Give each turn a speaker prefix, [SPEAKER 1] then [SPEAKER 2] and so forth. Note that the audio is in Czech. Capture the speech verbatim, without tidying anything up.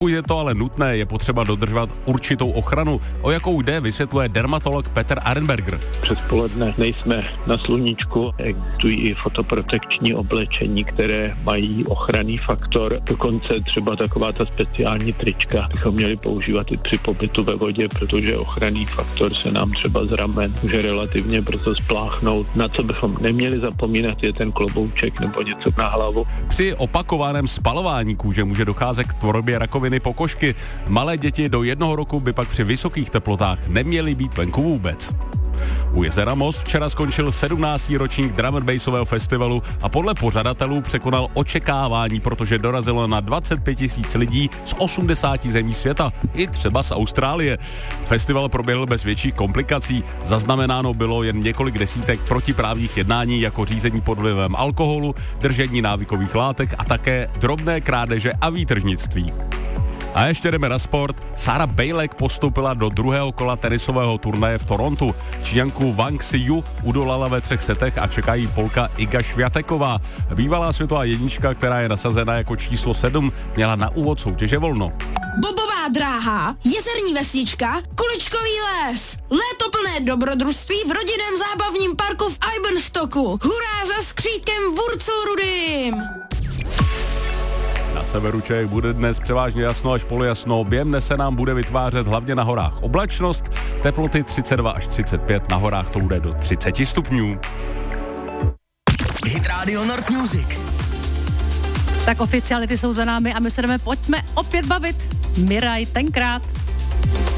[SPEAKER 1] Je to ale nutné, je potřeba dodržovat určitou ochranu. O jakou jde, vysvětluje dermatolog Petr Arenberger.
[SPEAKER 2] Přes poledne nejsme na sluníčku, existují i fotoprotekční oblečení, které mají ochranný faktor. Dokonce třeba taková ta speciální trička bychom měli používat i při pobytu ve vodě, protože ochranný faktor se nám třeba z ramen může relativně brzo spláchnout. Na co bychom neměli zapomínat, je ten klobouček nebo něco na hlavu.
[SPEAKER 1] Při opakovaném spalování kůže může docházet k tvorbě rakoviny pokožky. Malé děti do jednoho roku by pak při vysokých teplotách neměly být venku vůbec. U jezera Most včera skončil sedmnáctý ročník drum and bassového festivalu a podle pořadatelů překonal očekávání, protože dorazilo na dvacet pět tisíc lidí z osmdesáti zemí světa, i třeba z Austrálie. Festival proběhl bez větších komplikací, zaznamenáno bylo jen několik desítek protiprávních jednání jako řízení pod vlivem alkoholu, držení návykových látek a také drobné krádeže a výtržnictví. A ještě jdeme na sport. Sarah Bejlek postoupila do druhého kola tenisového turnaje v Torontu. Číňanku Wang Xiyu udolala ve třech setech a čeká jí Polka Iga Swiateková. Bývalá světová jednička, která je nasazena jako číslo sedm, měla na úvod soutěže volno.
[SPEAKER 3] Bobová dráha, jezerní vesnička, Kuličkový les, léto plné dobrodružství v rodinném zábavním parku v Ibenstocku. Hurá za skřítkem Wurzelrudym!
[SPEAKER 1] Na severu Čech bude dnes převážně jasno až polojasno, během dne se nám bude vytvářet hlavně na horách oblačnost, teploty třicet dva až třicet pět, na horách to bude do třicet stupňů.
[SPEAKER 4] Hit Radio Nord Music.
[SPEAKER 5] Tak oficiality jsou za námi a my se jdeme, pojďme opět bavit. Miraj tenkrát.